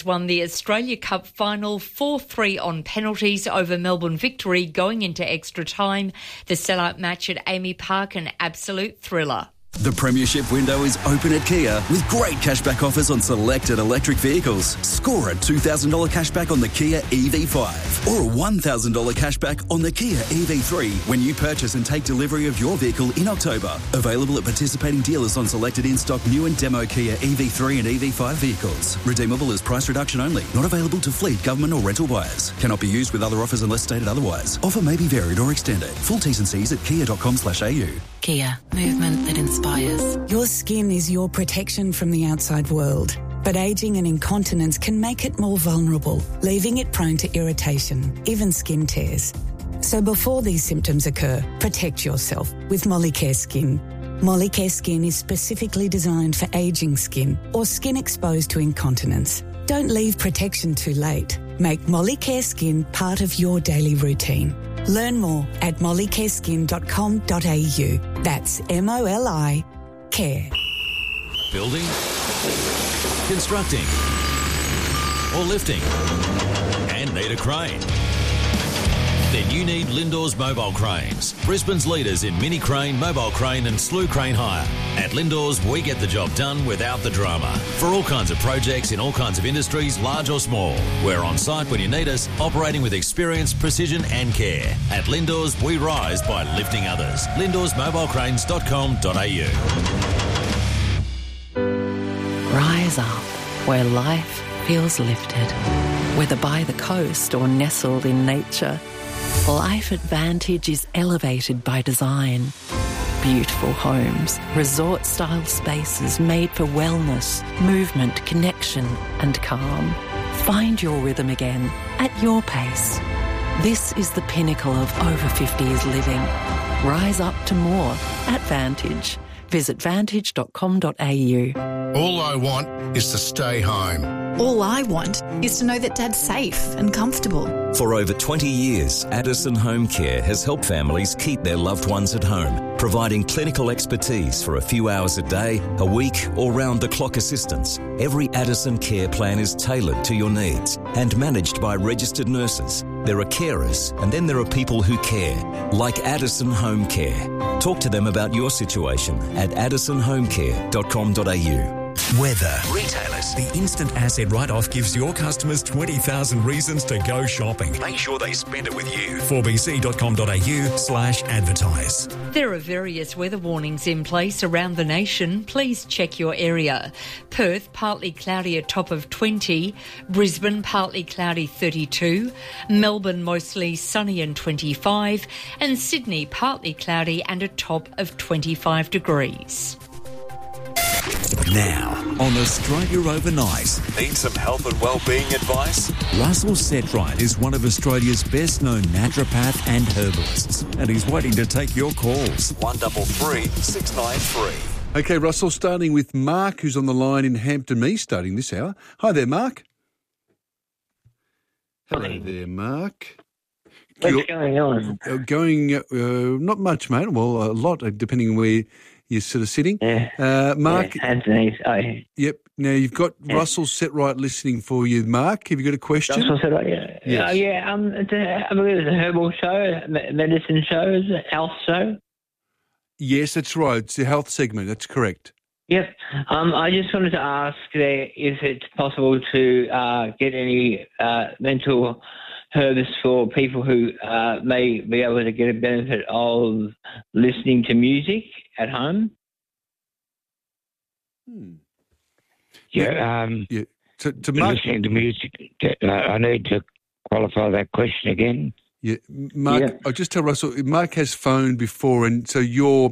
won the Australia Cup final 4-3 on penalties over Melbourne Victory going into extra time. The sellout match at Amy Park, an absolute thriller. The premiership window is open at Kia with great cashback offers on selected electric vehicles. Score a $2,000 cashback on the Kia EV5 or a $1,000 cashback on the Kia EV3 when you purchase and take delivery of your vehicle in October. Available at participating dealers on selected in-stock new and demo Kia EV3 and EV5 vehicles. Redeemable as price reduction only. Not available to fleet, government or rental buyers. Cannot be used with other offers unless stated otherwise. Offer may be varied or extended. Full T's and C's at kia.com/au. Kia, movement that inspires. Your skin is your protection from the outside world, but ageing and incontinence can make it more vulnerable, leaving it prone to irritation, even skin tears. So before these symptoms occur, protect yourself with Molicare Skin. Molicare Skin is specifically designed for ageing skin or skin exposed to incontinence. Don't leave protection too late. Make Molicare Skin part of your daily routine. Learn more at mollycareskin.com.au. That's MOLI Care. Building, constructing, or lifting, and need a crane? Then you need Lindor's Mobile Cranes, Brisbane's leaders in mini crane, mobile crane and slew crane hire. At Lindor's, we get the job done without the drama. For all kinds of projects in all kinds of industries, large or small. We're on site when you need us, operating with experience, precision and care. At Lindor's, we rise by lifting others. Lindor'sMobileCranes.com.au. Rise up where life feels lifted. Whether by the coast or nestled in nature, Life at Vantage is elevated by design. Beautiful homes, resort-style spaces made for wellness, movement, connection and calm. Find your rhythm again at your pace. This is the pinnacle of over 50s living. Rise up to more at Vantage. Visit vantage.com.au. All I want is to stay home. All I want is to know that Dad's safe and comfortable. For over 20 years, Addison Home Care has helped families keep their loved ones at home, providing clinical expertise for a few hours a day, a week, or round-the-clock assistance. Every Addison care plan is tailored to your needs and managed by registered nurses. There are carers, and then there are people who care, like Addison Home Care. Talk to them about your situation at addisonhomecare.com.au. Weather. Retailers. The instant asset write-off gives your customers 20,000 reasons to go shopping. Make sure they spend it with you. 4bc.com.au/advertise. There are various weather warnings in place around the nation. Please check your area. Perth, partly cloudy, a top of 20. Brisbane, partly cloudy, 32. Melbourne, mostly sunny and 25. And Sydney, partly cloudy and a top of 25 degrees. Now, on Australia Overnight. Need some health and well-being advice? Russell Setright is one of Australia's best-known naturopath and herbalists, and he's waiting to take your calls. 133 693. Okay, Russell, starting with Mark, who's on the line in Hampton Meath, starting this hour. Hi there, Mark. Hello there, Mark. What's going on? Not much, mate. Well, a lot, depending on where you're sort of sitting. Yeah. Mark. Yeah, Anthony. Yep. Now, you've got Russell Setright listening for you, Mark. Have you got a question? Russell Setright, yeah. Yes. I believe it's a herbal show, medicine show, is it? Health show? Yes, that's right. It's the health segment. That's correct. Yep. I just wanted to ask there if it's possible to get any mental herbs for people who may be able to get a benefit of listening to music at home. So, to Mark, listening to music, I need to qualify that question again. Yeah, Mark, I'll just tell Russell, Mark has phoned before, and so you're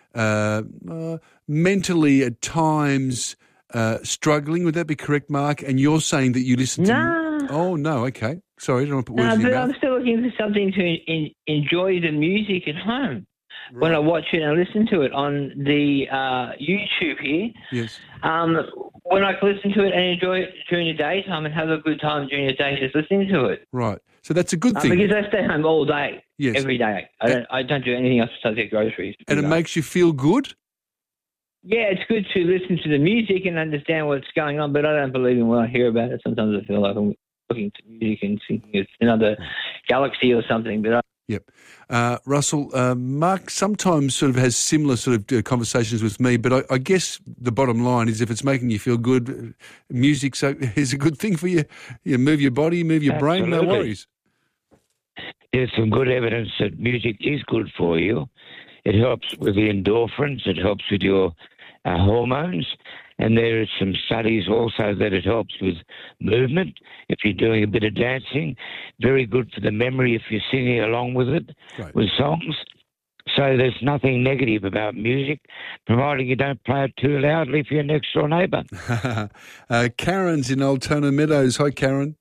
mentally at times struggling. Would that be correct, Mark? And you're saying that you listen to... Oh, no, okay. Sorry, I don't want to put words in your mouth. I'm still looking for something to enjoy the music at home. Right. When I watch it and I listen to it on the YouTube here. Yes. When I can listen to it and enjoy it during the daytime and have a good time during the day just listening to it. Right. So that's a good thing. Because I stay home all day, yes. Every day. I don't do anything else besides get groceries. And it makes you feel good? Yeah, it's good to listen to the music and understand what's going on, but I don't believe in what I hear about it. Sometimes I feel like I'm looking to music and thinking it's another galaxy or something. But Yep. Russell, Mark sometimes sort of has similar sort of conversations with me, but I guess the bottom line is if it's making you feel good, music is a good thing for you. You move your body, move your brain, no worries. There's some good evidence that music is good for you. It helps with the endorphins. It helps with your hormones. And there are some studies also that it helps with movement if you're doing a bit of dancing. Very good for the memory if you're singing along with it, with songs. So there's nothing negative about music, providing you don't play it too loudly for your next door neighbour. Karen's in Altona Meadows. Hi, Karen.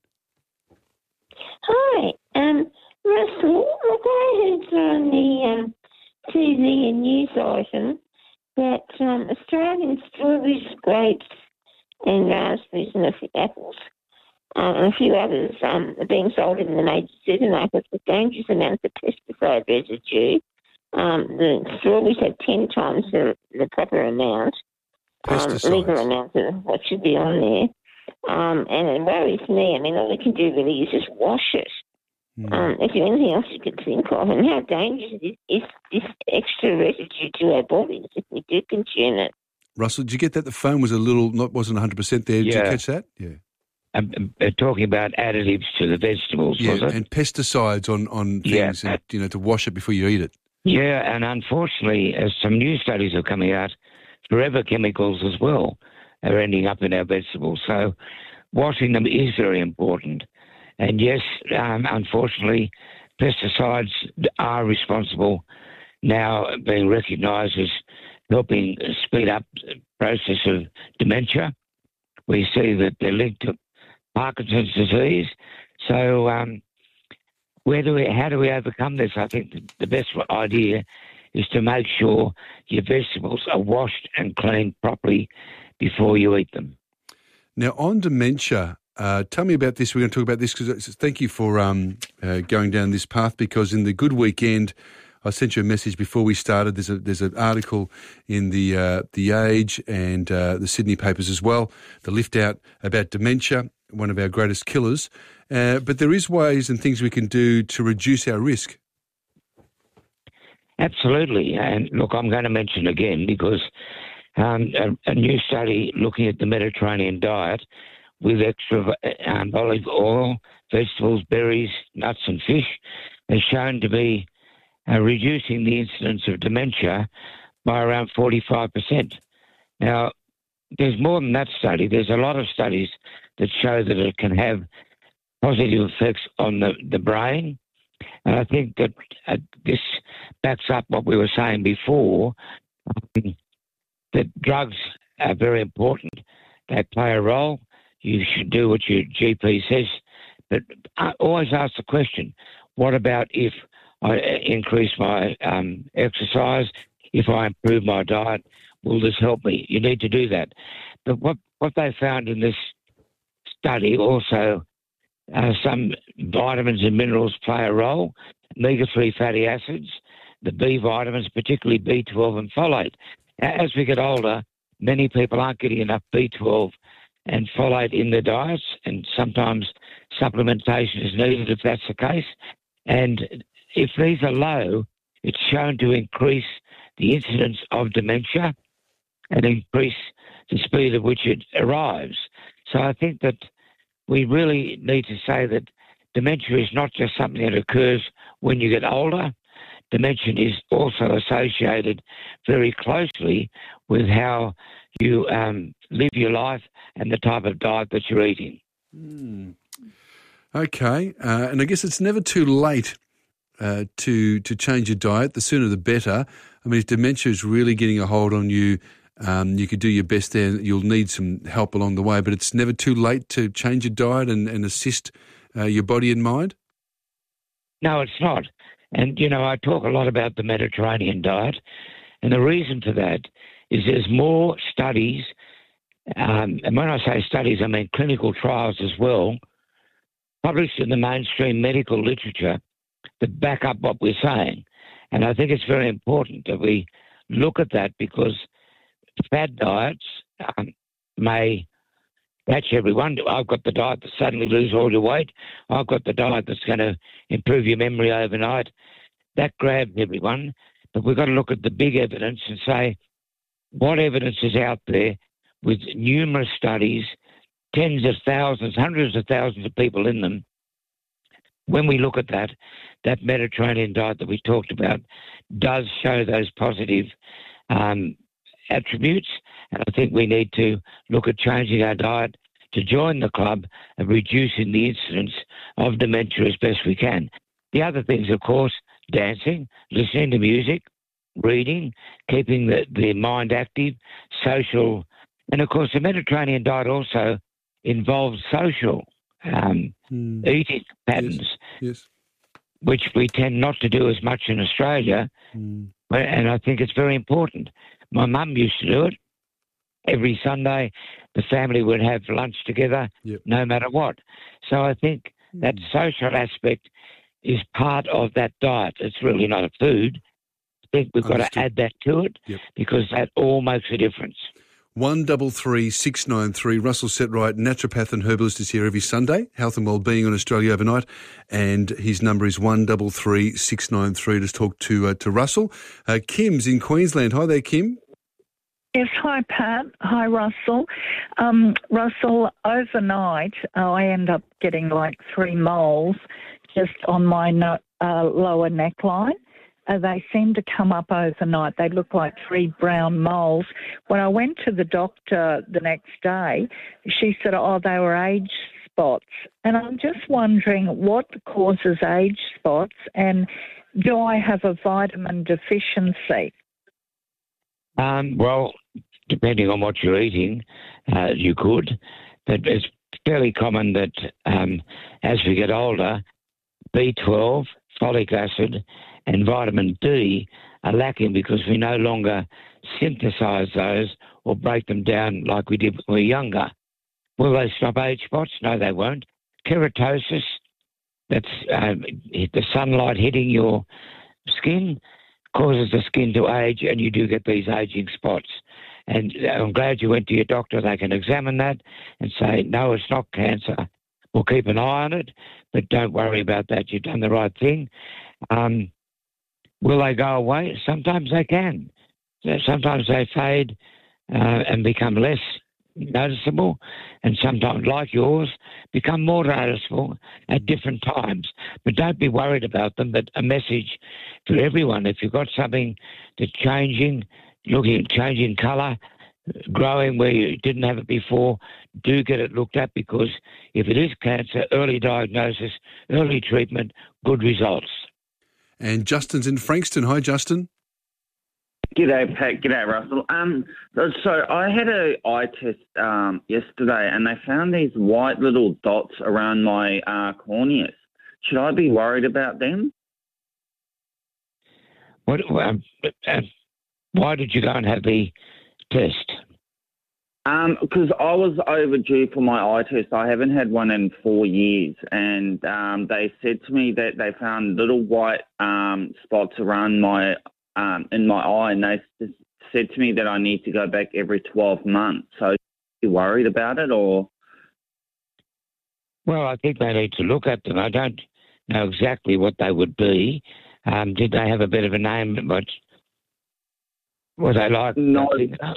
Hi, Russell. Look, I heard on the TV and news item that Australian strawberries, grapes and raspberries and a few apples and a few others are being sold in the major supermarkets with dangerous amounts of pesticide residue. The strawberries have 10 times the proper amount, legal amount of what should be on there. And it worries me. I mean, all we can do really is just wash it. Is there anything else you could think of? And how dangerous is this extra residue to our bodies if we do consume it? Russell, did you get that? The phone was wasn't 100% there. Did you catch that? Yeah. Talking about additives to the vegetables, was it? And pesticides on things, and, to wash it before you eat it. Yeah, and unfortunately, as some new studies are coming out, forever chemicals as well are ending up in our vegetables. So washing them is very important. And yes, unfortunately, pesticides are responsible now, being recognised as helping speed up the process of dementia. We see that they're linked to Parkinson's disease. So how do we overcome this? I think the best idea is to make sure your vegetables are washed and cleaned properly before you eat them. Now, on dementia, tell me about this. We're going to talk about this because thank you for going down this path, because in the Good Weekend, I sent you a message before we started. There's an article in the Age and the Sydney papers as well, the lift out about dementia, one of our greatest killers. But there is ways and things we can do to reduce our risk. Absolutely. And look, I'm going to mention again because a new study looking at the Mediterranean diet with extra olive oil, vegetables, berries, nuts and fish has shown to be reducing the incidence of dementia by around 45%. Now, there's more than that study. There's a lot of studies that show that it can have positive effects on the brain. And I think that this backs up what we were saying before, that drugs are very important. They play a role. You should do what your GP says. But I always ask the question, what about if I increase my exercise, if I improve my diet, will this help me? You need to do that. But what they found in this study also, some vitamins and minerals play a role, omega-3 fatty acids, the B vitamins, particularly B12 and folate. As we get older, many people aren't getting enough B12 and folate in their diets, and sometimes supplementation is needed if that's the case. And if these are low, it's shown to increase the incidence of dementia and increase the speed at which it arrives. So I think that we really need to say that dementia is not just something that occurs when you get older. Dementia is also associated very closely with how you live your life and the type of diet that you're eating. Okay, and I guess it's never too late to change your diet. The sooner the better. I mean, if dementia is really getting a hold on you, you could do your best there. You'll need some help along the way, but it's never too late to change your diet and assist your body and mind? No, it's not. And, I talk a lot about the Mediterranean diet, and the reason for that is there's more studies, and when I say studies, I mean clinical trials as well, published in the mainstream medical literature that back up what we're saying. And I think it's very important that we look at that, because fad diets may catch everyone. I've got the diet that suddenly lose all your weight. I've got the diet that's going to improve your memory overnight. That grabs everyone. But we've got to look at the big evidence and say, what evidence is out there with numerous studies, tens of thousands, hundreds of thousands of people in them? When we look at that Mediterranean diet that we talked about does show those positive attributes. And I think we need to look at changing our diet to join the club and reducing the incidence of dementia as best we can. The other things, of course, dancing, listening to music, reading, keeping the mind active, social. And, of course, the Mediterranean diet also involves social eating patterns, yes, which we tend not to do as much in Australia. And I think it's very important. My mum used to do it. Every Sunday, the family would have lunch together, no matter what. So I think that social aspect is part of that diet. It's really not a food. I think we've got to add that to it because that all makes a difference. 133 693. Russell Setright, naturopath and herbalist, is here every Sunday. Health and Wellbeing on Australia Overnight. And his number is 133 693 to talk to Russell. Kim's in Queensland. Hi there, Kim. Yes, hi, Pat. Hi, Russell. Russell, overnight, I end up getting like 3 moles just on my lower neckline. They seem to come up overnight. They look like 3 brown moles. When I went to the doctor the next day, she said, they were age spots. And I'm just wondering what causes age spots and do I have a vitamin deficiency? Well, depending on what you're eating, you could. But it's fairly common that as we get older, B12, folic acid, and vitamin D are lacking because we no longer synthesize those or break them down like we did when we were younger. Will they stop age spots? No, they won't. Keratosis, that's the sunlight hitting your skin, causes the skin to age and you do get these aging spots. And I'm glad you went to your doctor. They can examine that and say, no, it's not cancer. We'll keep an eye on it, but don't worry about that. You've done the right thing. Will they go away? Sometimes they can. Sometimes they fade and become less noticeable, and sometimes, like yours, become more noticeable at different times. But don't be worried about them. But a message for everyone, if you've got something that's changing colour, growing where you didn't have it before, do get it looked at, because if it is cancer, early diagnosis, early treatment, good results. And Justin's in Frankston. Hi, Justin. G'day, Pat. G'day, Russell. So I had an eye test yesterday, and they found these white little dots around my corneas. Should I be worried about them? Why did you go and have the test? Because I was overdue for my eye test. I haven't had one in 4 years, and they said to me that they found little white spots around my in my eye, and they said to me that I need to go back every 12 months. So, are you worried about it, or? Well, I think they need to look at them. I don't know exactly what they would be. Did they have a bit of a name? But were they like? No,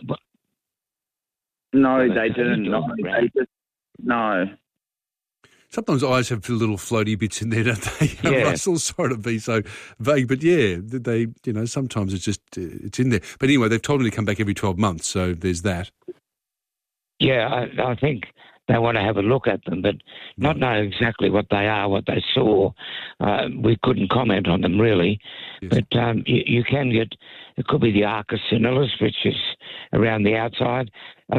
they didn't. No. Sometimes eyes have little floaty bits in there, don't they? Yeah. Russell, sorry to be so vague, but yeah, they, sometimes it's just, it's in there. But anyway, they've told me to come back every 12 months, so there's that. Yeah, I think they want to have a look at them, but not know exactly what they are, what they saw. We couldn't comment on them, really. Yes. But you can get, it could be the arcus senilis, which is around the outside.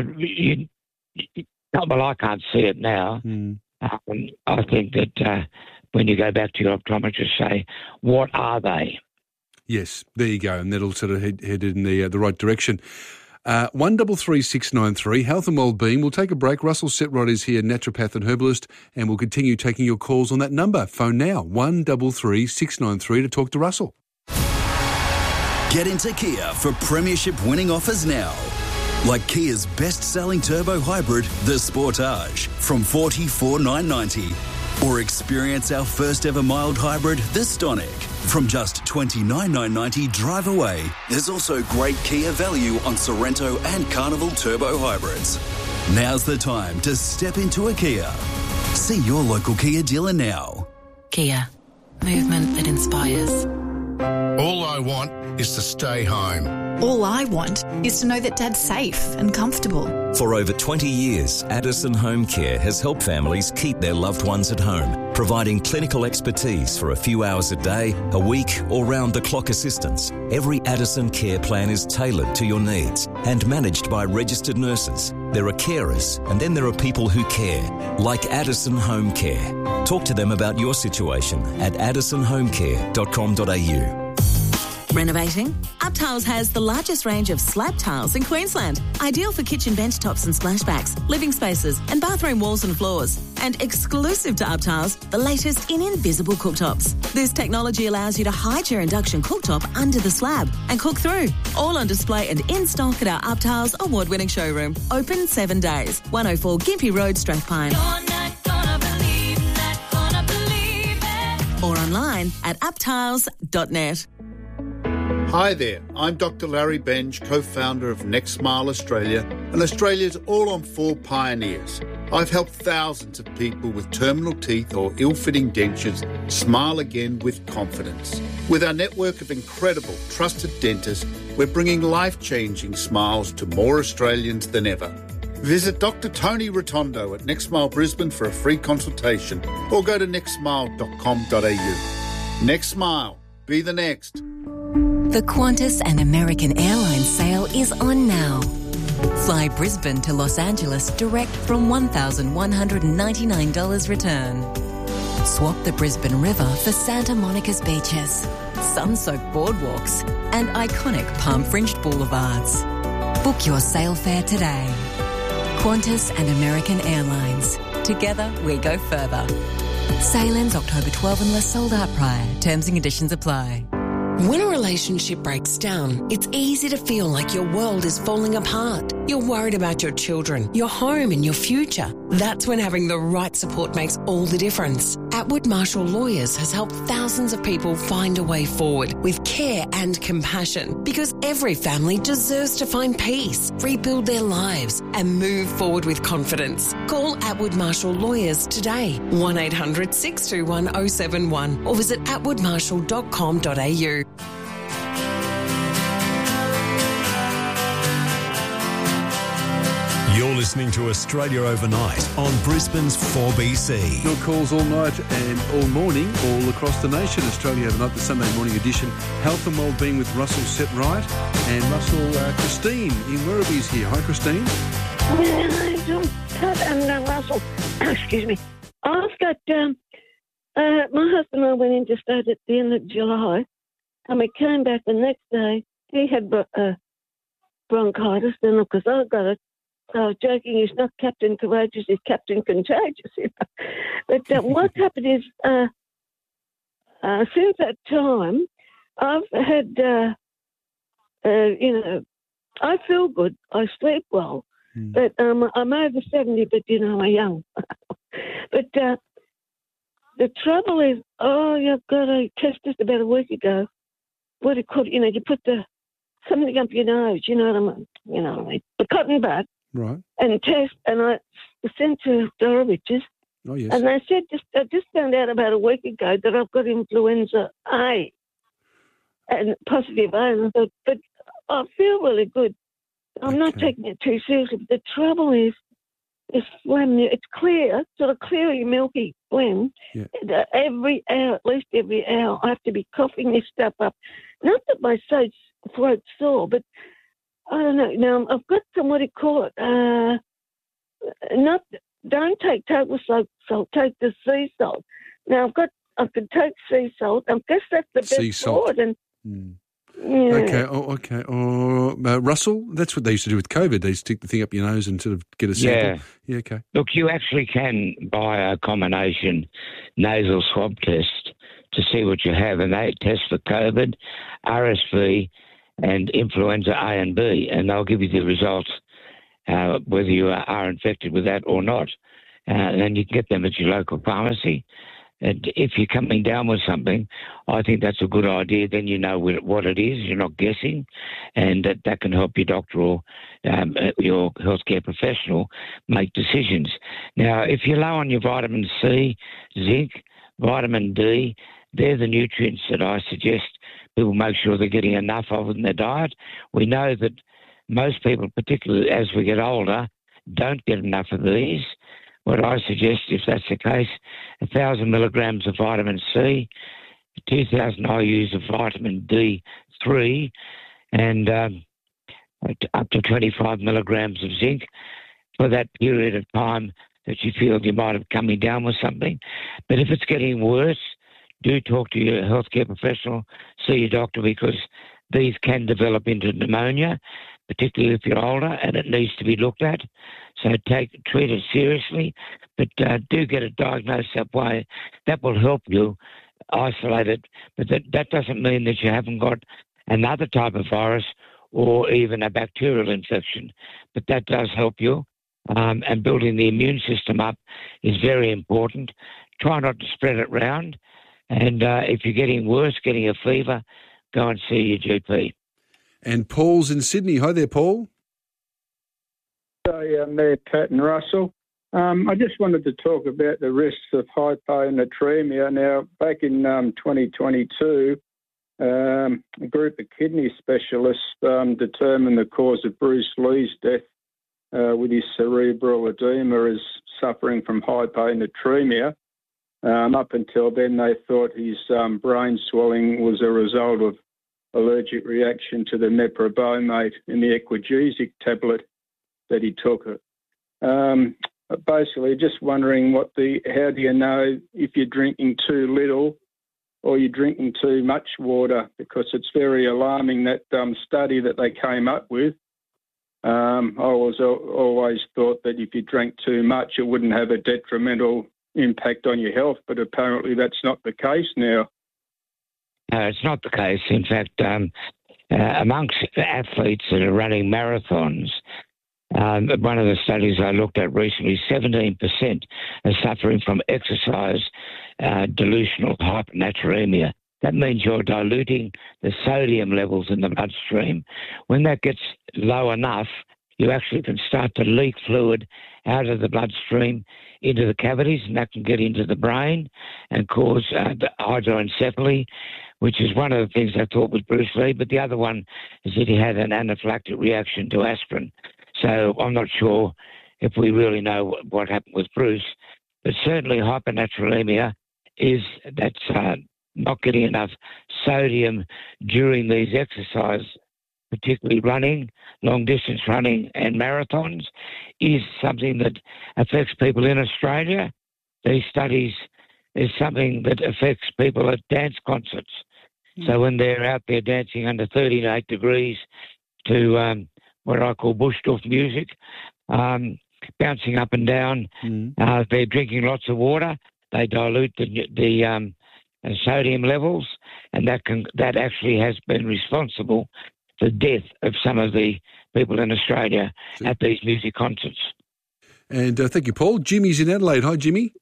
Well, I can't see it now. I think that when you go back to your optometrist, say, what are they? Yes, there you go, and that'll sort of head in the right direction. 133 693, Health and Wellbeing. We'll take a break. Russell Setright is here, naturopath and herbalist, and we'll continue taking your calls on that number. Phone now, 133 693 to talk to Russell. Get into Kia for premiership winning offers now. Like Kia's best-selling turbo hybrid, the Sportage, from $44,990. Or experience our first-ever mild hybrid, the Stonic, from just $29,990 drive away. There's also great Kia value on Sorrento and Carnival turbo hybrids. Now's the time to step into a Kia. See your local Kia dealer now. Kia. Movement that inspires. All I want is to stay home. All I want is to know that Dad's safe and comfortable. For over 20 years, Addison Home Care has helped families keep their loved ones at home, providing clinical expertise for a few hours a day, a week, or round-the-clock assistance. Every Addison care plan is tailored to your needs and managed by registered nurses. There are carers, and then there are people who care, like Addison Home Care. Talk to them about your situation at addisonhomecare.com.au. Renovating? UpTiles has the largest range of slab tiles in Queensland. Ideal for kitchen bench tops and splashbacks, living spaces and bathroom walls and floors. And exclusive to UpTiles, the latest in invisible cooktops. This technology allows you to hide your induction cooktop under the slab and cook through. All on display and in stock at our UpTiles award-winning showroom. Open 7 days. 104 Gympie Road, Strathpine. Or online at uptiles.net. Hi there, I'm Dr. Larry Benj, co-founder of Next Smile Australia and Australia's all-on-4 pioneers. I've helped thousands of people with terminal teeth or ill-fitting dentures smile again with confidence. With our network of incredible, trusted dentists, we're bringing life-changing smiles to more Australians than ever. Visit Dr. Tony Rotondo at Next Smile Brisbane for a free consultation or go to nextsmile.com.au. Next Smile. Be the next. The Qantas and American Airlines sale is on now. Fly Brisbane to Los Angeles direct from $1,199 return. Swap the Brisbane River for Santa Monica's beaches, sun-soaked boardwalks and iconic palm-fringed boulevards. Book your sail fare today. Qantas and American Airlines. Together we go further. Sail ends October 12 unless sold out prior. Terms and conditions apply. When a relationship breaks down, it's easy to feel like your world is falling apart. You're worried about your children, your home and your future. That's when having the right support makes all the difference. Atwood Marshall Lawyers has helped thousands of people find a way forward with care and compassion, because every family deserves to find peace, rebuild their lives and move forward with confidence. Call Atwood Marshall Lawyers today, 1800 621 071 or visit atwoodmarshall.com.au. You're listening to Australia Overnight on Brisbane's 4BC. Your calls all night and all morning, all across the nation. Australia Overnight, the Sunday morning edition. Health and Wellbeing with Russell Setright. And Russell, Christine in Werribee is here. Hi, Christine. Russell, excuse me. I've got, my husband and I went interstate at the end of July, and we came back the next day. He had bronchitis, and because I got it, I was joking, he's not Captain Courageous, he's Captain Contagious. You know? But what happened is, since that time, I've had, I feel good, I sleep well, but I'm over 70, but, I'm young. But the trouble is, you've got a test just about a week ago. What do you call it? You put something up your nose, you know what I mean? The cotton bud. Right. And test, and I was sent to Dorovich's. Oh, yes. And they said, I just found out about a week ago that I've got influenza A, and positive A. And I thought, but I feel really good. I'm not taking it too seriously. But the trouble is, this phlegm, it's clear, sort of clearly milky phlegm. Yeah. Every hour, at least every hour, I have to be coughing this stuff up. Not that my throat's sore, but I don't know. Now, I've got some, what do you call it? Don't take table salt, take the sea salt. Now, I could take sea salt. I guess that's the best sea salt. And, Okay. Russell, that's what they used to do with COVID. They stick the thing up your nose and sort of get a sample. Yeah, okay. Look, you actually can buy a combination nasal swab test to see what you have, and they test for COVID, RSV, and influenza A and B, and they'll give you the results whether you are infected with that or not. And then you can get them at your local pharmacy. And if you're coming down with something, I think that's a good idea. Then you know what it is. You're not guessing. And that can help your doctor or your healthcare professional make decisions. Now, if you're low on your vitamin C, zinc, vitamin D, they're the nutrients that I suggest people make sure they're getting enough of in their diet. We know that most people, particularly as we get older, don't get enough of these. What I suggest, if that's the case, 1,000 milligrams of vitamin C, 2,000 IUs of vitamin D3, and up to 25 milligrams of zinc for that period of time that you feel you might have coming down with something. But if it's getting worse, do talk to your healthcare professional, see your doctor, because these can develop into pneumonia, particularly if you're older, and it needs to be looked at. So treat it seriously, but do get it diagnosed that way. That will help you isolate it, but that doesn't mean that you haven't got another type of virus or even a bacterial infection, but that does help you. And building the immune system up is very important. Try not to spread it round, and if you're getting worse, getting a fever, go and see your GP. And Paul's in Sydney. Hi there, Paul. Hi, Mayor Pat and Russell. I just wanted to talk about the risks of hyponatremia. Now, back in 2022, a group of kidney specialists determined the cause of Bruce Lee's death with his cerebral edema as suffering from hyponatremia. Up until then, they thought his brain swelling was a result of allergic reaction to the meprobamate in the Equagesic tablet that he took. Basically, just wondering how do you know if you're drinking too little or you're drinking too much water? Because it's very alarming, that study that they came up with. I always thought that if you drank too much, it wouldn't have a detrimental impact on your health, but apparently that's not the case now. No, it's not the case. In fact, amongst athletes that are running marathons, one of the studies I looked at recently, 17% are suffering from exercise dilutional hyponatremia. That means you're diluting the sodium levels in the bloodstream. When that gets low enough, you actually can start to leak fluid out of the bloodstream into the cavities, and that can get into the brain and cause hydroencephaly, which is one of the things I thought was Bruce Lee. But the other one is that he had an anaphylactic reaction to aspirin. So I'm not sure if we really know what happened with Bruce, but certainly hyponatremia that's not getting enough sodium during these exercises, particularly running, long-distance running and marathons, is something that affects people in Australia. These studies is something that affects people at dance concerts. So when they're out there dancing under 38 degrees to what I call bushduff music, bouncing up and down, they're drinking lots of water, they dilute the sodium levels, and that actually has been responsible for the death of some of the people in Australia at these music concerts. And thank you, Paul. Jimmy's in Adelaide. Hi, Jimmy.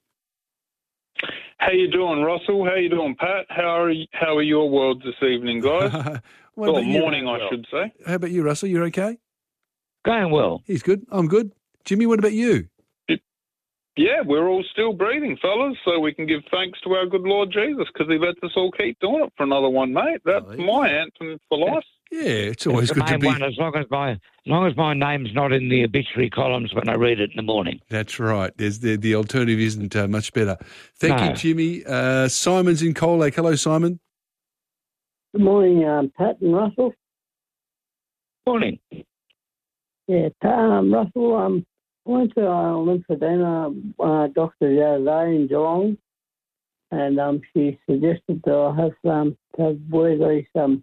How you doing, Russell? How you doing, Pat? How are your worlds this evening, guys? Or morning, I should say. How about you, Russell? You're okay? Going well. He's good. I'm good. Jimmy, what about you? Yeah, we're all still breathing, fellas, so we can give thanks to our good Lord Jesus because he lets us all keep doing it for another one, mate. That's my anthem for life. Yeah, it's always good to be. One, as long as my name's not in the obituary columns when I read it in the morning. That's right. There's the alternative isn't much better. Thank you, Jimmy. Simon's in Cold Lake. Hello, Simon. Good morning, Pat and Russell. Morning. Yeah, Russell. I went to a lymphedema doctor the other day in Geelong, and she suggested that I have to wear these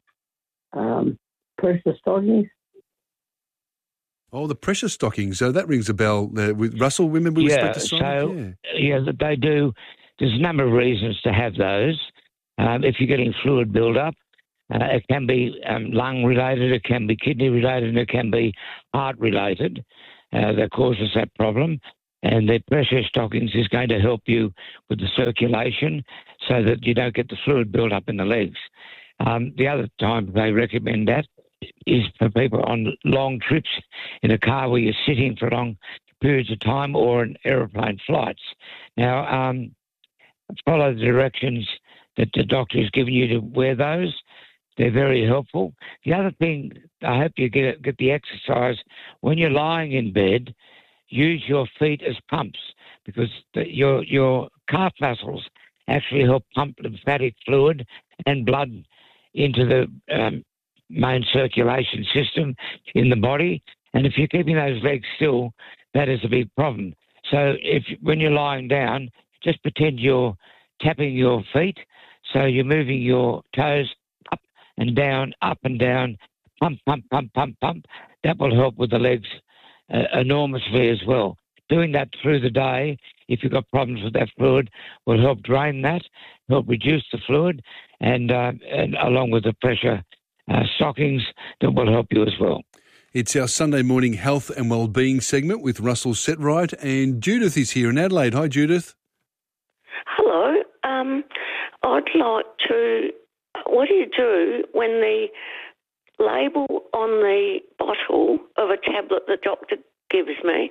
pressure stockings. Oh, the pressure stockings. So that rings a bell with Russell. Remember we spoke to Simon? Yeah, they do. There's a number of reasons to have those. If you're getting fluid build-up, it can be lung-related, it can be kidney-related, and it can be heart-related. that causes that problem. And the pressure stockings is going to help you with the circulation so that you don't get the fluid build up in the legs. The other time they recommend that is for people on long trips in a car where you're sitting for long periods of time or in aeroplane flights. Now, follow the directions that the doctor has given you to wear those. They're very helpful. The other thing, I hope you get the exercise. When you're lying in bed, use your feet as pumps because your calf muscles actually help pump lymphatic fluid and blood into the main circulation system in the body. And if you're keeping those legs still, that is a big problem. So when you're lying down, just pretend you're tapping your feet. So you're moving your toes up and down, pump, pump, pump, pump, pump. That will help with the legs enormously as well. Doing that through the day, if you've got problems with that fluid, will help drain that, help reduce the fluid, and along with the pressure stockings, that will help you as well. It's our Sunday morning health and wellbeing segment with Russell Setright, and Judith is here in Adelaide. Hi, Judith. Hello. I'd like to... What do you do when the label on the bottle of a tablet the doctor gave me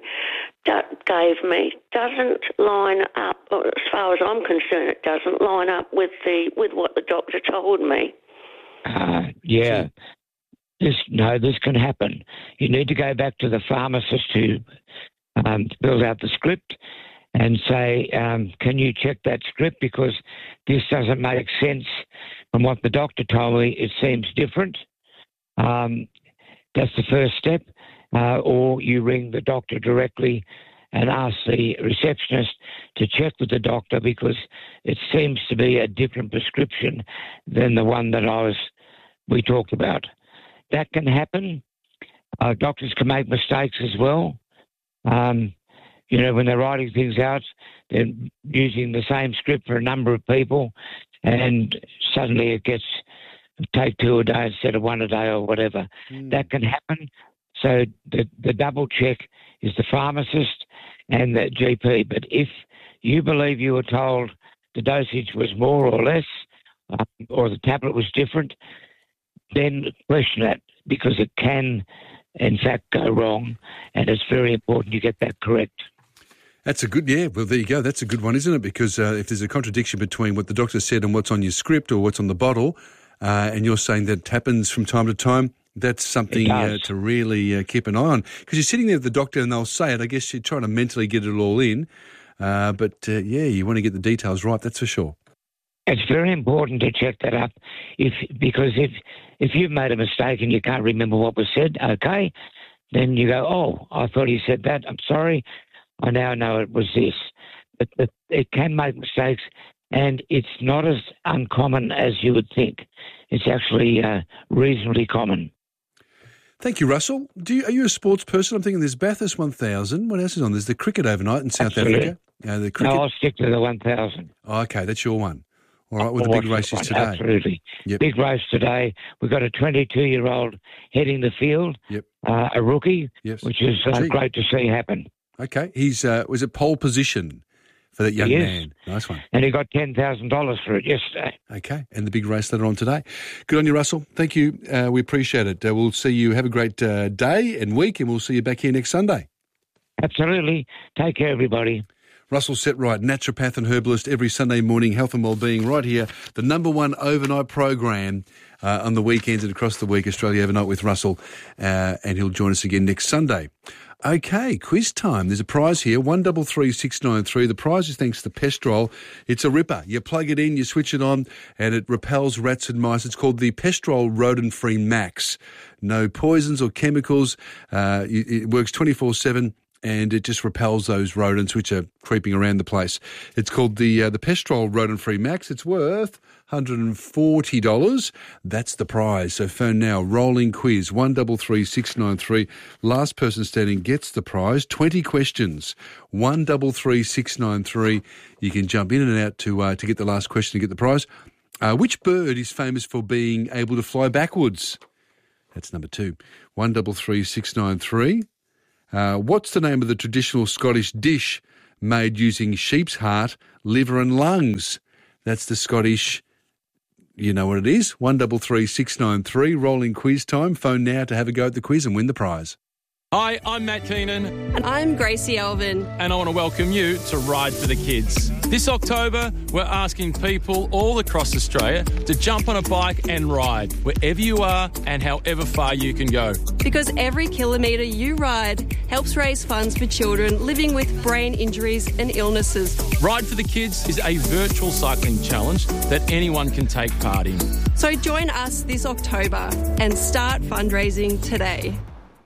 doesn't line up, or as far as I'm concerned, it doesn't line up with what the doctor told me? Yeah. This can happen. You need to go back to the pharmacist who filled out the script and say, can you check that script because this doesn't make sense from what the doctor told me. It seems different. That's the first step. Or you ring the doctor directly and ask the receptionist to check with the doctor because it seems to be a different prescription than the one that we talked about. That can happen. Doctors can make mistakes as well. When they're writing things out, they're using the same script for a number of people, and suddenly it gets take 2 a day instead of 1 a day or whatever. That can happen. So the double check is the pharmacist and the GP. But if you believe you were told the dosage was more or less, or the tablet was different, then question that because it can, in fact, go wrong, and it's very important you get that correct. That's a good, well, there you go. That's a good one, isn't it? Because if there's a contradiction between what the doctor said and what's on your script or what's on the bottle, and you're saying that happens from time to time, that's something to really keep an eye on. Because you're sitting there with the doctor and they'll say it. I guess you're trying to mentally get it all in. But you want to get the details right, that's for sure. It's very important to check that up because if you've made a mistake and you can't remember what was said, okay, then you go, oh, I thought he said that. I'm sorry. I now know it was this. But it can make mistakes, and it's not as uncommon as you would think. It's actually reasonably common. Thank you, Russell. Are you a sports person? I'm thinking there's Bathurst 1000. What else is on? There's the cricket overnight in South Africa. The cricket. No, I'll stick to the 1000. Oh, okay, that's your one. All right, well, the big race is today. Absolutely. Yep. Big race today. We've got a 22-year-old heading the field, a rookie, which is great to see happen. Okay. He's was it pole position for that young man? Nice one. And he got $10,000 for it yesterday. Okay. And the big race later on today. Good on you, Russell. Thank you. We appreciate it. We'll see you. Have a great day and week, and we'll see you back here next Sunday. Absolutely. Take care, everybody. Russell Setright, naturopath and herbalist, every Sunday morning, health and wellbeing, right here. The number one overnight program on the weekends and across the week, Australia Overnight with Russell, and he'll join us again next Sunday. Okay, quiz time. There's a prize here, 133693. The prize is thanks to Pestrol. It's a ripper. You plug it in, you switch it on, and it repels rats and mice. It's called the Pestrol Rodent-Free Max. No poisons or chemicals. It works 24/7. And it just repels those rodents which are creeping around the place. It's called the Pestrol Rodent-Free Max. It's worth $140. That's the prize. So phone now. Rolling quiz 133693. Last person standing gets the prize. 20 questions. 133693. You can jump in and out to get the last question to get the prize. Which bird is famous for being able to fly backwards? That's number 2. 133693. What's the name of the traditional Scottish dish made using sheep's heart, liver and lungs? That's the Scottish... You know what it is. 133 693, rolling quiz time. Phone now to have a go at the quiz and win the prize. Hi, I'm Matt Keenan. And I'm Gracie Elvin. And I want to welcome you to Ride for the Kids. This October, we're asking people all across Australia to jump on a bike and ride wherever you are and however far you can go. Because every kilometre you ride helps raise funds for children living with brain injuries and illnesses. Ride for the Kids is a virtual cycling challenge that anyone can take part in. So join us this October and start fundraising today.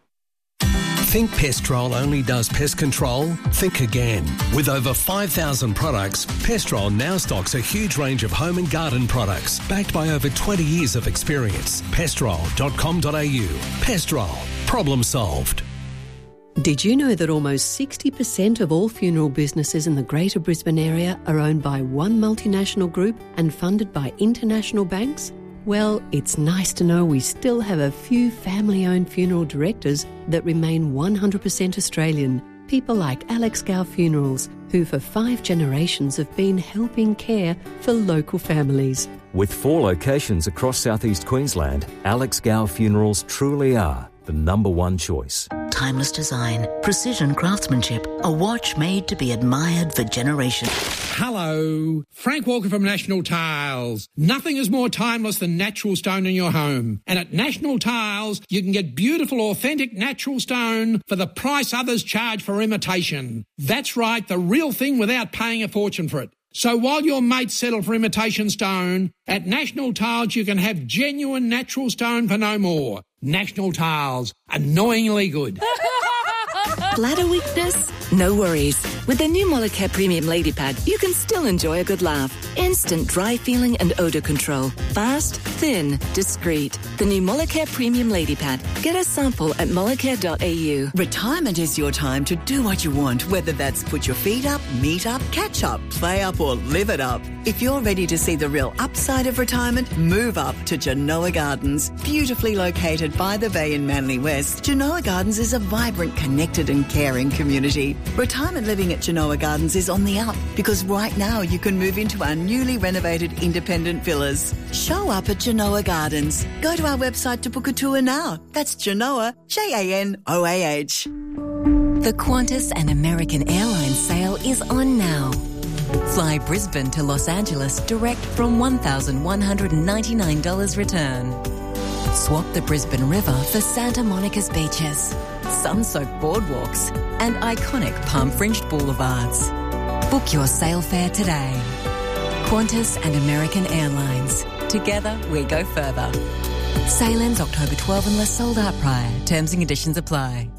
Think Pestrol only does pest control? Think again. With over 5,000 products, Pestrol now stocks a huge range of home and garden products backed by over 20 years of experience. Pestrol.com.au. Pestrol. Problem solved. Did you know that almost 60% of all funeral businesses in the Greater Brisbane area are owned by one multinational group and funded by international banks? Well, it's nice to know we still have a few family-owned funeral directors that remain 100% Australian. People like Alex Gow Funerals, who for 5 generations have been helping care for local families. With 4 locations across southeast Queensland, Alex Gow Funerals truly are the number one choice. Timeless design, precision craftsmanship, a watch made to be admired for generations. Hello, Frank Walker from National Tiles. Nothing is more timeless than natural stone in your home. And at National Tiles, you can get beautiful, authentic natural stone for the price others charge for imitation. That's right, the real thing without paying a fortune for it. So while your mates settle for imitation stone, at National Tiles you can have genuine natural stone for no more. National Tiles, annoyingly good. Bladder weakness? No worries. With the new Molicare Premium Lady Pad, you can still enjoy a good laugh. Instant dry feeling and odour control. Fast, thin, discreet. The new Molicare Premium Lady Pad. Get a sample at molicare.au. Retirement is your time to do what you want, whether that's put your feet up, meet up, catch up, play up or live it up. If you're ready to see the real upside of retirement, move up to Genoa Gardens. Beautifully located by the bay in Manly West, Genoa Gardens is a vibrant, connected and caring community. Retirement living at Genoa Gardens is on the up because right now you can move into our newly renovated independent villas. Show up at Genoa Gardens. Go to our website to book a tour now. That's Genoa, Janoah. The Qantas and American Airlines sale is on now. Fly Brisbane to Los Angeles direct from $1,199 return. Swap the Brisbane River for Santa Monica's beaches, sun-soaked boardwalks and iconic palm-fringed boulevards. Book your sail fare today. Qantas and American Airlines. Together we go further. Sale ends October 12 unless sold out prior. Terms and conditions apply.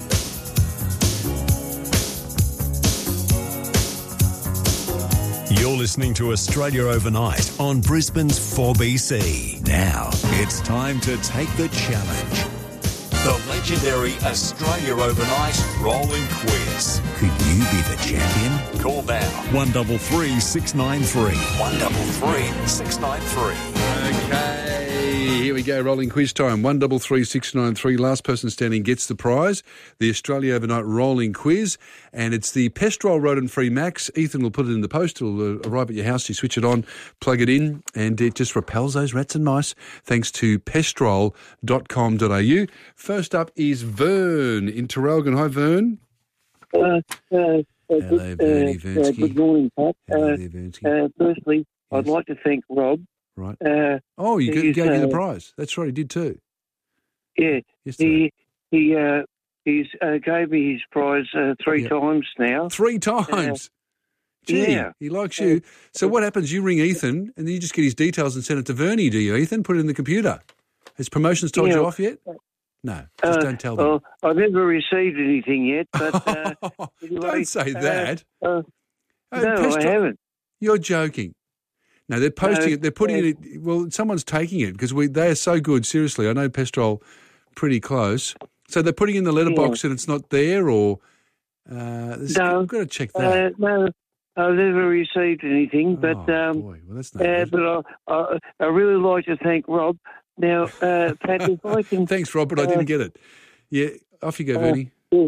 You're listening to Australia Overnight on Brisbane's 4BC. Now, it's time to take the challenge. The legendary Australia Overnight Rolling Quiz. Could you be the champion? Call now. 133 693. 133 693. Okay, here we go, rolling quiz time. 133 693. Last person standing gets the prize, the Australia Overnight Rolling Quiz, and it's the Pestrol Rodent-Free Max. Ethan will put it in the post. It'll arrive at your house. You switch it on, plug it in, and it just repels those rats and mice thanks to pestrol.com.au. First up is Vern in Terrelgan. Hi, Vern. Hello, Bernie Vernsky. good morning, Pat. Hello there, Vernsky. Firstly, I'd like to thank Rob. Right. You gave you the prize. That's right, he did too. Yeah. Yesterday. He gave me his prize 3 times now. 3 times? Gee, yeah. He likes you. So what happens? You ring Ethan and then you just get his details and send it to Vernie, do you, Ethan? Put it in the computer. Has promotions told you off yet? No, just don't tell them. Well, I've never received anything yet, but anyway, don't say that. No, I haven't. You're joking. No, they're posting it. They're putting it. Well, someone's taking it because they are so good. Seriously, I know Pestrol pretty close. So they're putting in the letterbox and it's not there, or no, I've got to check that. No, I've never received anything. But boy, well, that's not but I really like to thank Rob. Now, Pat, if I can... Thanks, Rob, but I didn't get it. Yeah, off you go, Vernie.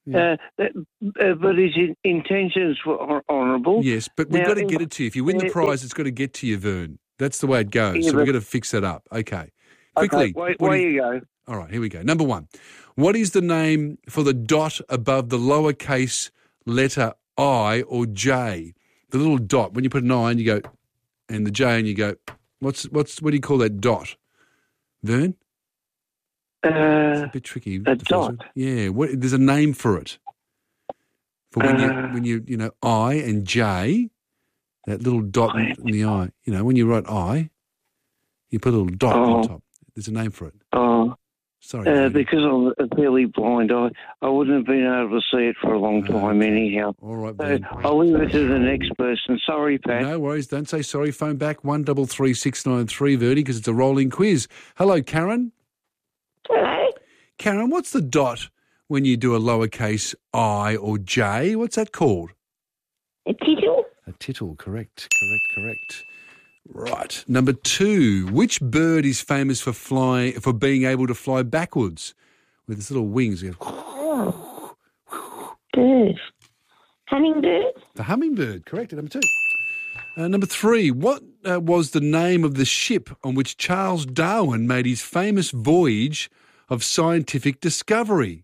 But his intentions were honourable. Yes, but we've got to get it to you. If you win the prize, it's got to get to you, Vern. That's the way it goes. Yeah, so we've got to fix that up. Okay. Quickly. Okay, where you go. All right, here we go. Number 1. What is the name for the dot above the lowercase letter I or J? The little dot. When you put an I and you go, and the J and you go, what do you call that dot? Vern? It's a bit tricky. A dot? Yeah. There's a name for it. For when you I and J, that little dot in the I. You know, when you write I, you put a little dot on top. There's a name for it. Oh. Sorry. Because I'm fairly blind, I wouldn't have been able to see it for a long time anyhow. All right, so I'll leave it to the next person. Sorry, Pat. No worries. Don't say sorry. Phone back 133693, Verdi, because it's a rolling quiz. Hello, Karen. Hello. Karen, what's the dot when you do a lowercase I or J? What's that called? A tittle. A tittle, correct. Right. Number 2. Which bird is famous for being able to fly backwards with its little wings? Bird. Hummingbird. The hummingbird, correct. Number 2. Number 3. What was the name of the ship on which Charles Darwin made his famous voyage of scientific discovery?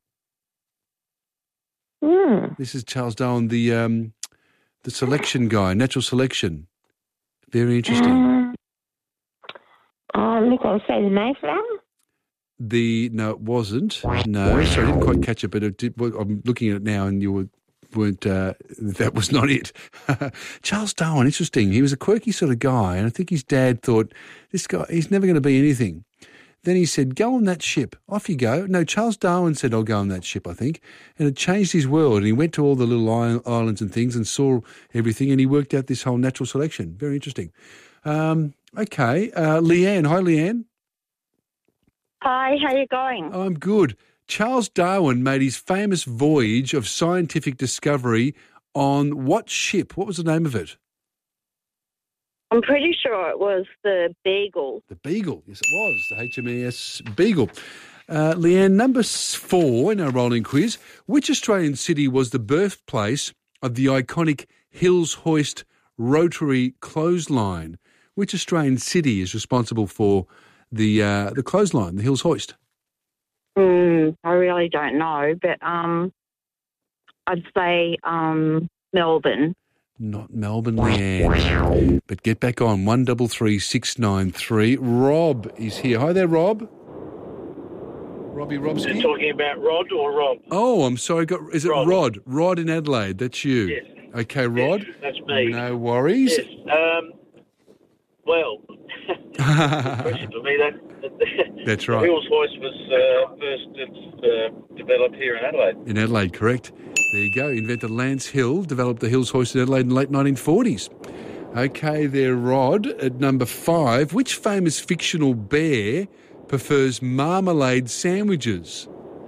This is Charles Darwin, the selection guy, natural selection. Very interesting. Look, I'll say the Mayflower. No, it wasn't. No, sorry, I didn't quite catch it, but I'm looking at it now, and you weren't. That was not it. Charles Darwin, interesting. He was a quirky sort of guy, and I think his dad thought, this guy, he's never going to be anything. Then he said, go on that ship. Off you go. No, Charles Darwin said, I'll go on that ship, I think. And it changed his world. And he went to all the little islands and things and saw everything, and he worked out this whole natural selection. Very interesting. Okay. Leanne. Hi, Leanne. Hi, how you going? I'm good. Charles Darwin made his famous voyage of scientific discovery on what ship? What was the name of it? I'm pretty sure it was the Beagle. The Beagle, yes it was, the HMAS Beagle. Leanne, number 4 in our rolling quiz. Which Australian city was the birthplace of the iconic Hills Hoist rotary clothesline? Which Australian city is responsible for the clothesline, the Hills Hoist? I really don't know, but I'd say Melbourne. Not Melbourne, Leanne. But get back on 133693. Rob is here. Hi there, Rob. Robbie Robski. You're talking about Rod or Rob? Oh, I'm sorry. Is it Rod? Rod in Adelaide. That's you. Yes. Okay, Rod. Yes, that's me. No worries. Yes. Well, question for me. That's right. The Hills Hoist was first developed here in Adelaide. In Adelaide, correct. There you go. Inventor Lance Hill developed the Hills Hoist in Adelaide in the late 1940s. Okay, there, Rod. At number 5, which famous fictional bear prefers marmalade sandwiches?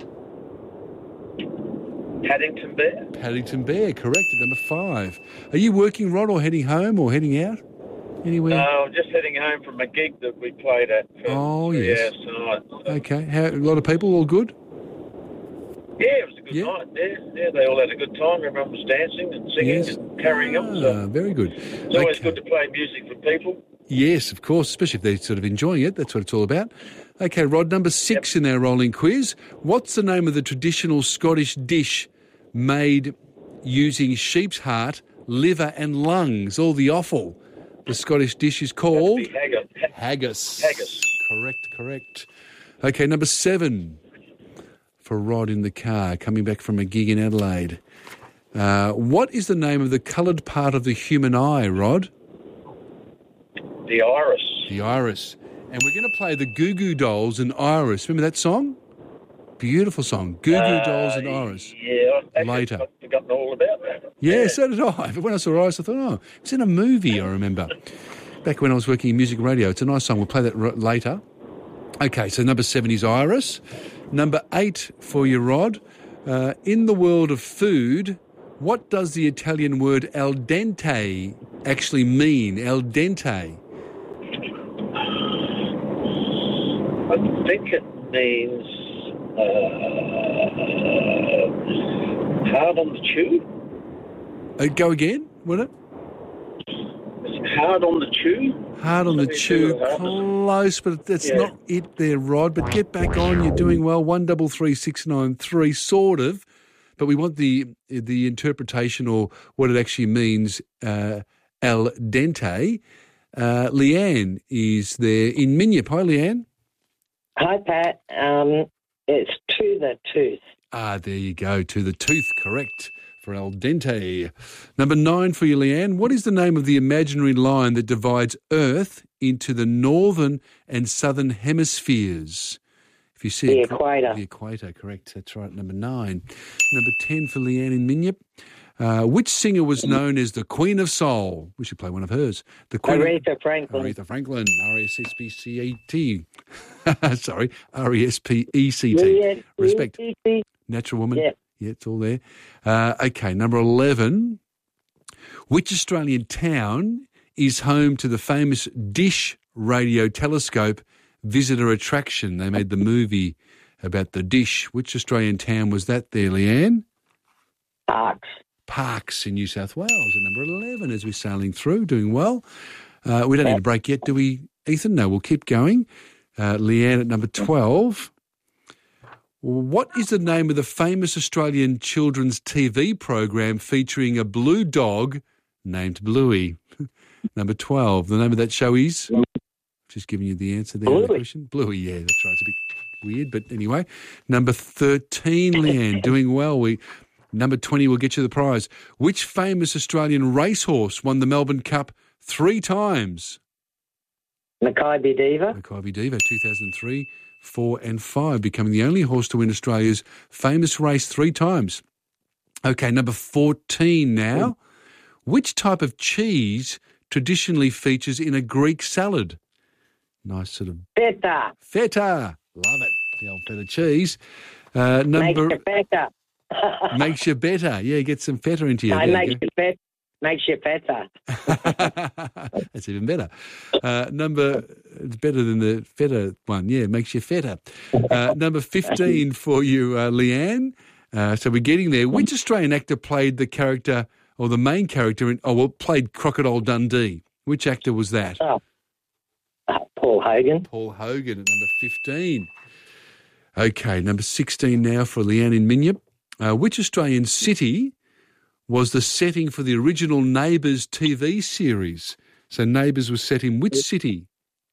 Paddington Bear. Paddington Bear, correct. At number 5. Are you working, Rod, or heading home or heading out? Anywhere? No, I'm just heading home from a gig that we played at for 3 yes. hours tonight. Okay. A lot of people, all good? Yeah, it was a good night. Yeah, they all had a good time. Everyone was dancing and singing and carrying on. So very good. It's always good to play music for people. Yes, of course, especially if they're sort of enjoying it. That's what it's all about. Okay, Rod, number 6 in our rolling quiz. What's the name of the traditional Scottish dish made using sheep's heart, liver and lungs, all the offal? The Scottish dish is called? Haggis. Haggis. Correct. Okay, number 7 for Rod in the car, coming back from a gig in Adelaide. What is the name of the coloured part of the human eye, Rod? The iris. The iris. And we're going to play the Goo Goo Dolls and Iris. Remember that song? Beautiful song. Goo Goo Dolls and Iris. Yeah. Later. I've forgotten all about that. Yeah, so did I. But when I saw Iris, I thought, it's in a movie, I remember. Back when I was working in music radio. It's a nice song. We'll play that later. Okay, so number 7 is Iris. Number 8 for you, Rod. In the world of food, what does the Italian word al dente actually mean? Al dente. I think it means Hard on the chew? Go again, would it? Hard on the chew? Hard on the chew, close, but that's not it there, Rod. But get back on, you're doing well. 133693, sort of. But we want the interpretation or what it actually means, al dente. Leanne is there in Minyip. Hi, Leanne. Hi, Pat. It's to the tooth. Ah, there you go, to the tooth, correct. For al dente. Number 9 for you, Leanne. What is the name of the imaginary line that divides Earth into the northern and southern hemispheres? If you see the equator. The equator, correct. That's right, number 9. Number 10 for Leanne in Minyip. Which singer was known as the Queen of Soul? We should play one of hers. The Queen Aretha Franklin. Aretha Franklin, R-E-S-P-C-A-T. Sorry, R-E-S-P-E-C-T. Respect. Natural Woman. Yeah. Yeah, it's all there. Okay, number 11. Which Australian town is home to the famous Dish radio telescope visitor attraction? They made the movie about the Dish. Which Australian town was that there, Leanne? Parks in New South Wales at number 11 as we're sailing through, doing well. We don't need a break yet, do we, Ethan? No, we'll keep going. Leanne at number 12. What is the name of the famous Australian children's TV program featuring a blue dog named Bluey? Number 12. The name of that show is? Just giving you the answer there. Bluey. The question. Bluey, yeah, that's right. It's a bit weird, but anyway. Number 13, Leanne, doing well. Number 20 will get you the prize. Which famous Australian racehorse won the Melbourne Cup 3 times? Mackay Diva. Mackay Diva, 2003. 4 and 5, becoming the only horse to win Australia's famous race 3 times. Okay, number 14 now. Which type of cheese traditionally features in a Greek salad? Nice sort of... Feta. Feta. Love it. The old feta cheese. Makes you better. Makes you better. Yeah, get some feta into you. No, makes you better. That's even better. It's better than the feta one. Yeah, makes you fatter. Number 15 for you, Leanne. So we're getting there. Which Australian actor played the character or the main character played Crocodile Dundee? Which actor was that? Paul Hogan. Paul Hogan at number 15. Okay, number 16 now for Leanne in Minyip. Which Australian city was the setting for the original Neighbours TV series? So Neighbours was set in which city?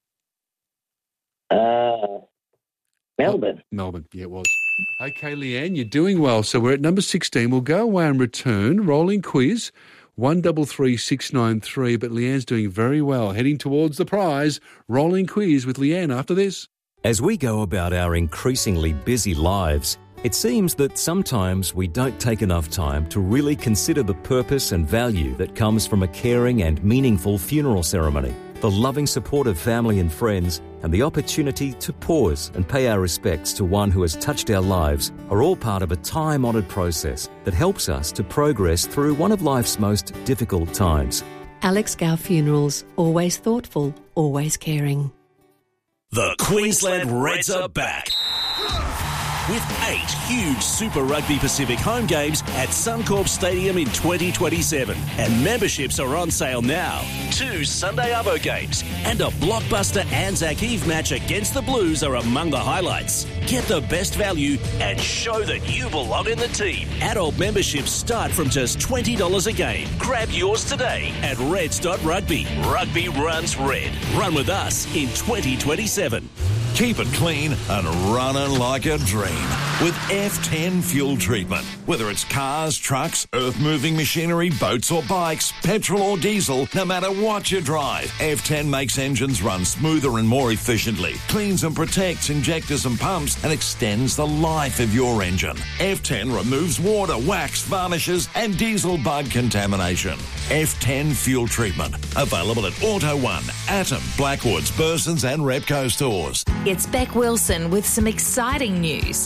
Melbourne. Melbourne, yeah, it was. Okay, Leanne, you're doing well. So we're at number 16. We'll go away and return. Rolling quiz, 133693. But Leanne's doing very well, heading towards the prize. Rolling quiz with Leanne after this. As we go about our increasingly busy lives, it seems that sometimes we don't take enough time to really consider the purpose and value that comes from a caring and meaningful funeral ceremony. The loving support of family and friends and the opportunity to pause and pay our respects to one who has touched our lives are all part of a time-honoured process that helps us to progress through one of life's most difficult times. Alex Gow Funerals, always thoughtful, always caring. The Queensland Reds are back. With 8 huge Super Rugby Pacific home games at Suncorp Stadium in 2027. And memberships are on sale now. 2 Sunday Arvo games and a blockbuster Anzac Eve match against the Blues are among the highlights. Get the best value and show that you belong in the team. Adult memberships start from just $20 a game. Grab yours today at reds.rugby. Rugby runs red. Run with us in 2027. Keep it clean and running like a dream with F10 fuel treatment. Whether it's cars, trucks, earth-moving machinery, boats or bikes, petrol or diesel, no matter what you drive, F10 makes engines run smoother and more efficiently, cleans and protects injectors and pumps, and extends the life of your engine. F10 removes water, wax, varnishes, and diesel bug contamination. F10 fuel treatment. Available at Auto One, Atom, Blackwoods, Burson's and Repco stores. It's Beck Wilson with some exciting news. Arcade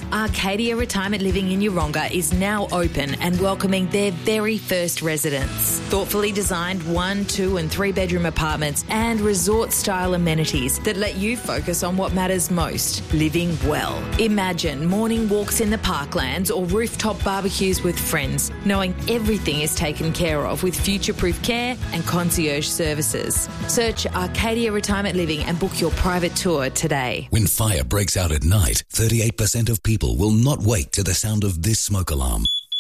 Arcadia Retirement Living in Yeronga is now open and welcoming their very first residents. Thoughtfully designed 1, 2 and 3 bedroom apartments and resort-style amenities that let you focus on what matters most, living well. Imagine morning walks in the parklands or rooftop barbecues with friends, knowing everything is taken care of with future-proof care and concierge services. Search Arcadia Retirement Living and book your private tour today. When fire breaks out at night, 38% of people will not wake to the sound of this smoke alarm.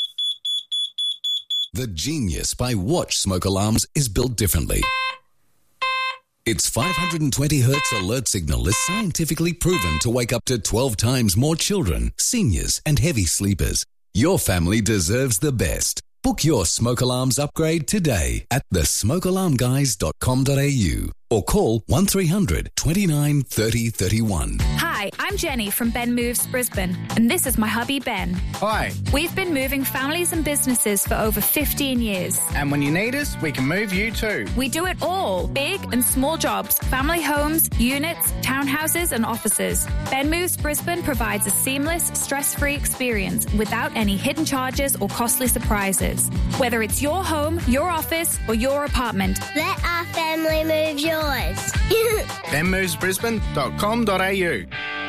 The genius by Watch smoke alarms is built differently. Its 520 Hz alert signal is scientifically proven to wake up to 12 times more children, seniors and heavy sleepers. Your family deserves the best. Book your smoke alarms upgrade today at thesmokealarmguys.com.au or call 1300 29 30 31. Hi, I'm Jenny from Ben Moves Brisbane, and this is my hubby Ben. Hi. We've been moving families and businesses for over 15 years. And when you need us, we can move you too. We do it all, big and small jobs, family homes, units, townhouses and offices. Ben Moves Brisbane provides a seamless, stress-free experience without any hidden charges or costly surprises. Whether it's your home, your office or your apartment, let our family move yours. benmovesbrisbane.com.au.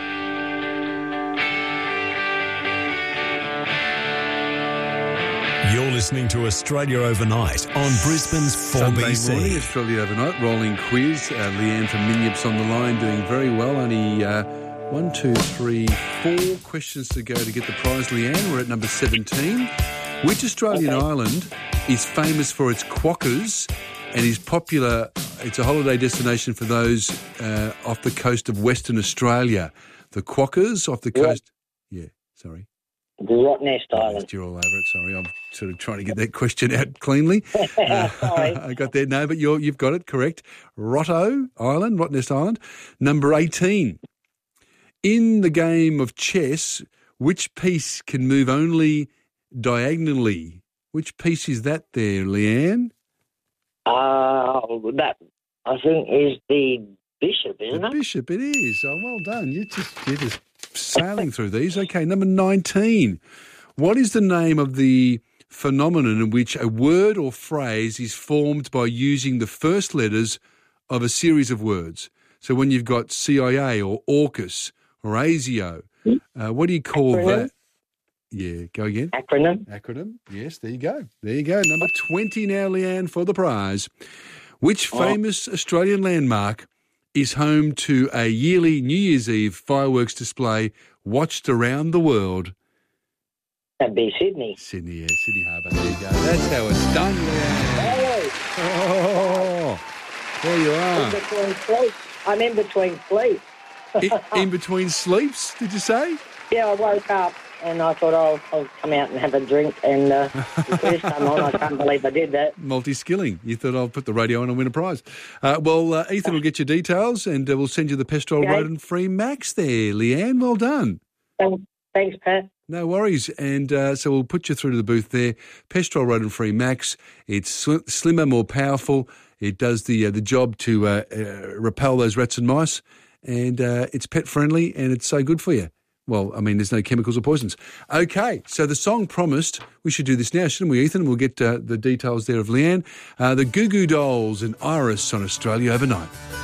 You're listening to Australia Overnight on Brisbane's 4BC. Sunday morning, Australia Overnight, rolling quiz. Leanne from Minyips on the line, doing very well. Only 1, 2, 3, 4 questions to go to get the prize, Leanne. We're at number 17. Which Australian island is famous for its quokkas and is popular? It's a holiday destination for those off the coast of Western Australia. The quokkas off the coast. Yeah, sorry. The Rottnest Island. You're all over it. Sorry, I'm sort of trying to get that question out cleanly. Sorry. I got there. No, but you've got it correct. Rottnest Island. Number 18. In the game of chess, which piece can move only diagonally? Which piece is that there, Leanne? That, I think, is the bishop, isn't it? The bishop, it is. Oh, well done. You're just sailing through these. Okay, number 19. What is the name of the phenomenon in which a word or phrase is formed by using the first letters of a series of words? So when you've got CIA or AUKUS or ASIO, what do you call that? Yeah, go again. Acronym. Yes, there you go. Number 20 now, Leanne, for the prize. Which famous Australian landmark is home to a yearly New Year's Eve fireworks display watched around the world? That'd be Sydney. Sydney Harbour. There you go. That's how it's done, Leanne. Oh, there you are. I'm in between sleep. in between sleeps, did you say? Yeah, I woke up and I thought I'll come out and have a drink and first time on, I can't believe I did that. Multi-skilling. You thought I'll put the radio on and win a prize. Ethan will get your details and we'll send you the Pestrol rodent-free Max there, Leanne. Well done. Thanks, Pat. No worries. And so we'll put you through to the booth there. Pestrol rodent-free Max. It's slimmer, more powerful. It does the job to repel those rats and mice. And it's pet-friendly and it's so good for you. Well, I mean, there's no chemicals or poisons. Okay, so the song promised, we should do this now, shouldn't we, Ethan? We'll get the details there of Leanne. The Goo Goo Dolls and Iris on Australia Overnight.